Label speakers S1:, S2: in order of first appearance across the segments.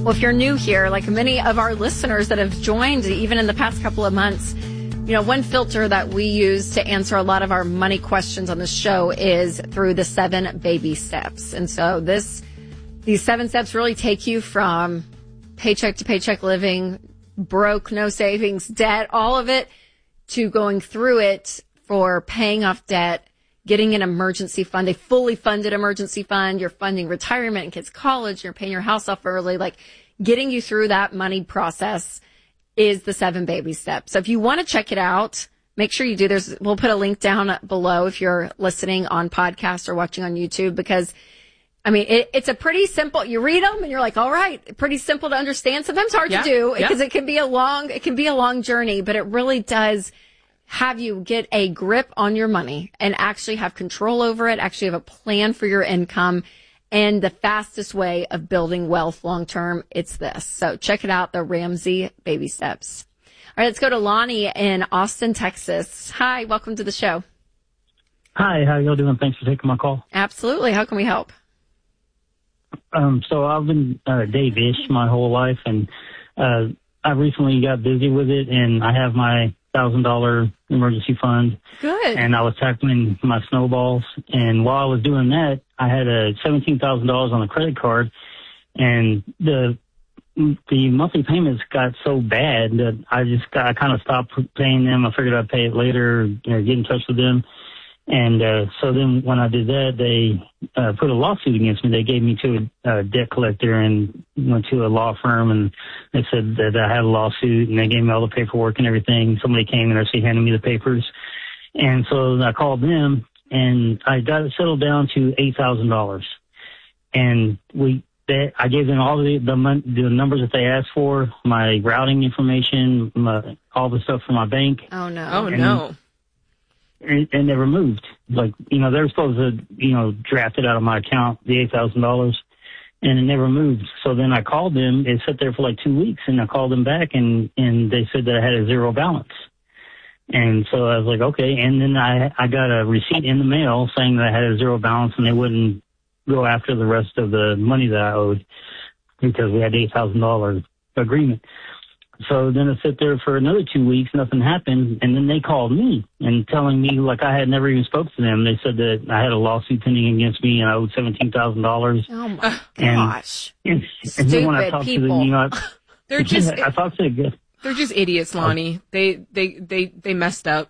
S1: Well, if you're new here, like many of our listeners that have joined even in the past couple of months, one filter that we use to answer a lot of our money questions on the show is through the 7 baby steps. And so these 7 steps really take you from paycheck to paycheck living, broke, no savings, debt, all of it, to going through it for paying off debt, getting an emergency fund, a fully funded emergency fund. You're funding retirement and kids' college. You're paying your house off early. Like getting you through that money process is the 7 baby steps. So if you want to check it out, make sure you do. We'll put a link down below if you're listening on podcast or watching on YouTube, because it's a pretty simple, you read them and you're like, all right, pretty simple to understand. Sometimes hard to do because it can be a long journey, but it really does have you get a grip on your money and actually have control over it, actually have a plan for your income. And the fastest way of building wealth long-term, it's this. So check it out, the Ramsey Baby Steps. All right, let's go to Lonnie in Austin, Texas. Hi, welcome to the show.
S2: Hi, how y'all doing? Thanks for taking my call.
S1: Absolutely. How can we help?
S2: So I've been Dave-ish my whole life, and I recently got busy with it, and I have my $1,000 emergency fund.
S1: Good.
S2: And I was tackling my snowballs. And while I was doing that, I had $17,000 on a credit card, and the monthly payments got so bad that I kind of stopped paying them. I figured I'd pay it later, get in touch with them. And so then when I did that, they put a lawsuit against me. They gave me to a debt collector and went to a law firm, and they said that I had a lawsuit, and they gave me all the paperwork and everything. Somebody came and actually handed me the papers. And so I called them, and I got it settled down to $8,000. And I gave them all the numbers that they asked for, my routing information, all the stuff from my bank.
S1: Oh, no.
S3: Oh, no.
S2: And they removed, they were supposed to, draft it out of my account, the $8,000, and it never moved. So then I called them. It sat there for like 2 weeks, and I called them back, and they said that I had a zero balance. And so I was like, okay. And then I got a receipt in the mail saying that I had a zero balance, and they wouldn't go after the rest of the money that I owed because we had $8,000 agreement. So then I sat there for another 2 weeks, nothing happened, and then they called me and telling me like I had never even spoke to them. They said that I had a lawsuit pending against me and I owed $17,000.
S1: Oh my gosh!
S2: And then when I talked to them,
S3: they're just
S2: I talked to them.
S3: They're just idiots, Lonnie. They messed up.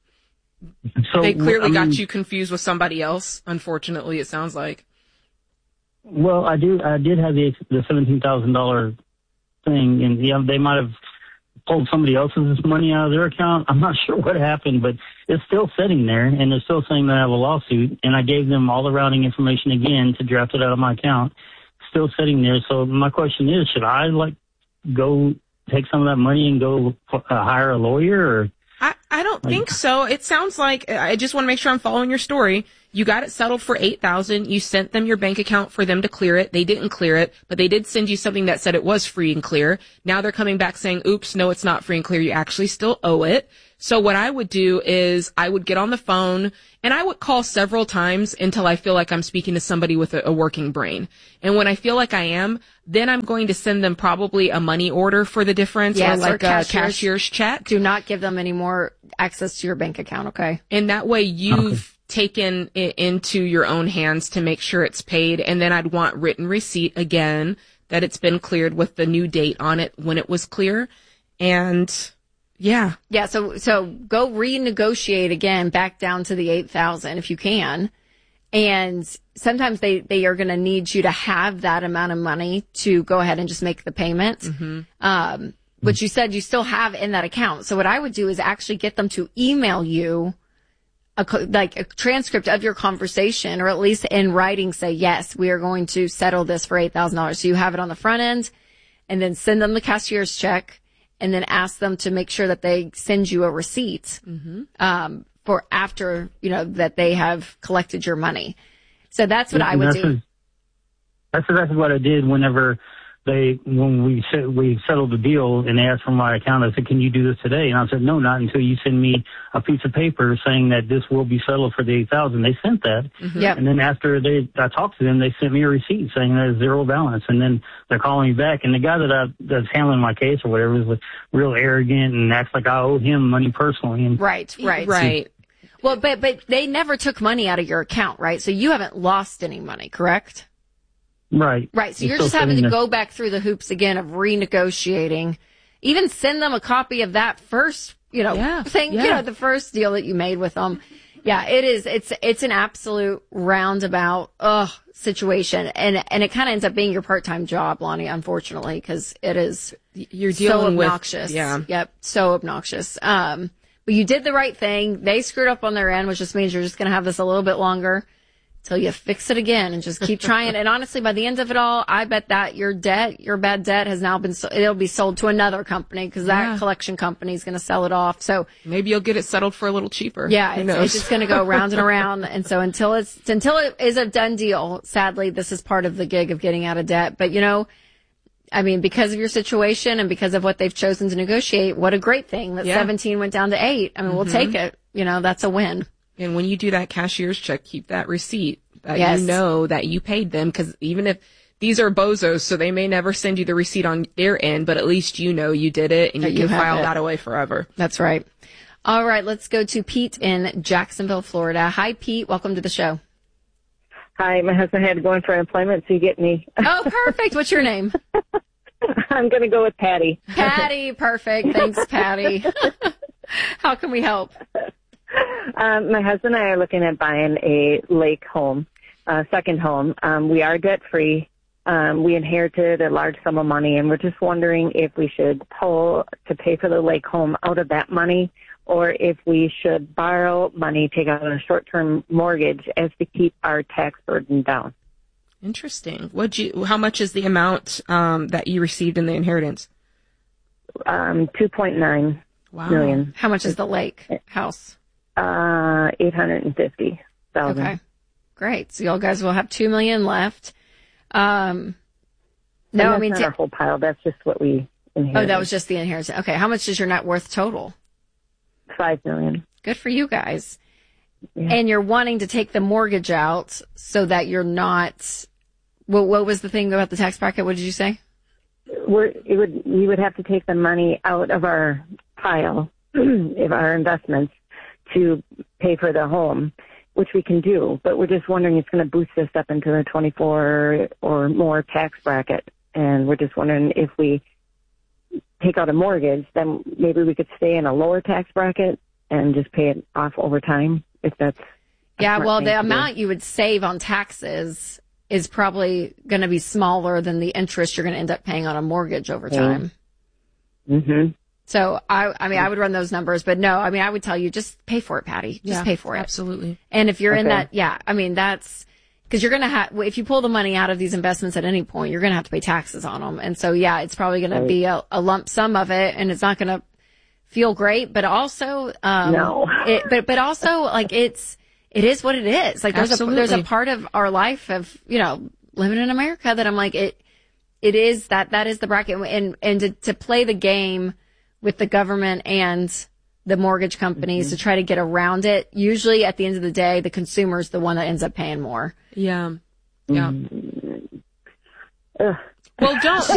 S2: So,
S3: they clearly got you confused with somebody else. Unfortunately, it sounds like.
S2: Well, I did have the $17,000 thing, and they might have pulled somebody else's money out of their account. I'm not sure what happened, but it's still sitting there, and they're still saying that I have a lawsuit, and I gave them all the routing information again to draft it out of my account. Still sitting there. So my question is, should I go take some of that money and go hire a lawyer? Or
S3: I don't think so. It sounds like, I just want to make sure I'm following your story. You got it settled for $8,000. You sent them your bank account for them to clear it. They didn't clear it, but they did send you something that said it was free and clear. Now they're coming back saying, oops, no, it's not free and clear. You actually still owe it. So what I would do is I would get on the phone and I would call several times until I feel like I'm speaking to somebody with a working brain. And when I feel like I am, then I'm going to send them probably a money order for the difference, or like a cashier's check.
S1: Do not give them any more access to your bank account, okay?
S3: And that way you've taken it into your own hands to make sure it's paid. And then I'd want written receipt again that it's been cleared with the new date on it when it was clear. And yeah.
S1: So go renegotiate again back down to the 8,000 if you can. And sometimes they are going to need you to have that amount of money to go ahead and just make the payment. Mm-hmm. But you said you still have in that account. So what I would do is actually get them to email you a transcript of your conversation, or at least in writing say, yes, we are going to settle this for $8,000. So you have it on the front end, and then send them the cashier's check, and then ask them to make sure that they send you a receipt, for after, that they have collected your money. So that's what I would do.
S2: That's exactly what I did whenever when we settled the deal and they asked for my account, I said, can you do this today? And I said, no, not until you send me a piece of paper saying that this will be settled for the $8,000. They sent that.
S1: Mm-hmm. Yep.
S2: And then after I talked to them, they sent me a receipt saying there's zero balance. And then they're calling me back. And the guy that's handling my case or whatever was real arrogant and acts like I owe him money personally. And
S1: Right. Well, but they never took money out of your account, right? So you haven't lost any money, correct?
S2: Right.
S1: So you're just having to go back through the hoops again of renegotiating. Even send them a copy of that first, thing, the first deal that you made with them. Yeah, it is. It's an absolute roundabout, situation. And it kind of ends up being your part-time job, Lonnie, unfortunately, because it is
S3: you're dealing
S1: so obnoxious. Yep. So obnoxious. But you did the right thing. They screwed up on their end, which just means you're just going to have this a little bit longer till you fix it again and just keep trying. And honestly, by the end of it all, I bet that your bad debt has now it'll be sold to another company because that collection company is going to sell it off. So
S3: maybe you'll get it settled for a little cheaper.
S1: Yeah, it's just going to go round and around. And so until it is a done deal, sadly, this is part of the gig of getting out of debt. But because of your situation and because of what they've chosen to negotiate, what a great thing that 17 went down to 8. I mean, we'll take it. That's a win.
S3: And when you do that cashier's check, keep that receipt that you know that you paid them. Because even if these are bozos, so they may never send you the receipt on their end, but at least you know you did it and you can file that away forever.
S1: That's right. All right, let's go to Pete in Jacksonville, Florida. Hi, Pete. Welcome to the show.
S4: Hi, my husband had to go in for employment, so you get me.
S1: Oh, perfect. What's your name?
S4: I'm going to go with Patty.
S1: Patty, perfect. Thanks, Patty. How can we help?
S4: My husband and I are looking at buying a lake home, second home. We are debt-free. We inherited a large sum of money, and we're just wondering if we should pull to pay for the lake home out of that money, or if we should borrow money, take out a short-term mortgage as to keep our tax burden down.
S3: Interesting. How much is the amount that you received in the inheritance?
S4: 2.9 million.
S1: How much is the lake house?
S4: 850,000.
S1: Okay, great. So y'all guys will have $2 million left.
S4: Not our whole pile. That's just what we inherited.
S1: Oh, that was just the inheritance. Okay, how much is your net worth total?
S4: $5 million.
S1: Good for you guys. Yeah. And you're wanting to take the mortgage out so that you're not. What was the thing about the tax bracket? What did you say?
S4: We would have to take the money out of our pile of our investments to pay for the home, which we can do, but we're just wondering it's going to boost us up into the 24 or more tax bracket. And we're just wondering if we take out a mortgage, then maybe we could stay in a lower tax bracket and just pay it off over time, if that's.
S1: Yeah, well, the amount you would save on taxes is probably going to be smaller than the interest you're going to end up paying on a mortgage over time.
S4: Mm-hmm.
S1: So, I would run those numbers, but no, I would tell you, just pay for it, Patty. Just pay for it.
S3: Absolutely.
S1: And if you're in that, that's, because you're going to have, if you pull the money out of these investments at any point, you're going to have to pay taxes on them. And so, it's probably going to be a lump sum of it, and it's not going to feel great, but also,
S4: no.
S1: but also, like, it is what it is. Like, there's a part of our life of, living in America that I'm like, it is that is the bracket. And to play the game with the government and the mortgage companies to try to get around it, usually at the end of the day, the consumer is the one that ends up paying more.
S3: Yeah.
S4: Mm-hmm.
S3: Well, don't